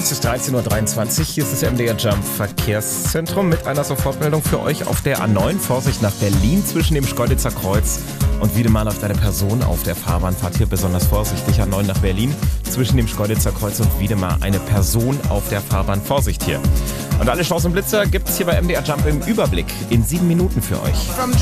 Es ist 13.23 Uhr, hier ist das MDR Jump Verkehrszentrum mit einer Sofortmeldung für euch auf der A9. Vorsicht nach Berlin zwischen dem Schkeuditzer Kreuz und Wiedemar läuft eine Person auf der Fahrbahn. Fahrt hier besonders vorsichtig. A9 nach Berlin zwischen dem Schkeuditzer Kreuz und Wiedemar eine Person auf der Fahrbahn. Vorsicht hier. Und alle Chancen und Blitzer gibt es hier bei MDR Jump im Überblick in 7 Minuten für euch.